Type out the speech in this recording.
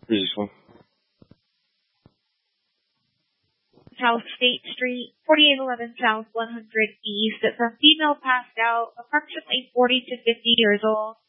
Who's this one? South State Street, 4811 South 100 East. It's a female passed out, approximately 40 to 50 years old.